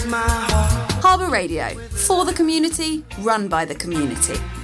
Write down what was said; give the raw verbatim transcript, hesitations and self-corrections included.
Harbour Radio, for the community, run by the community.